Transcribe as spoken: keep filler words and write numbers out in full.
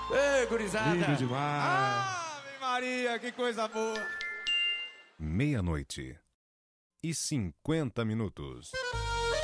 Ei, gurizada! Lindo demais! Ave Maria, que coisa boa! Meia-noite e cinquenta minutos.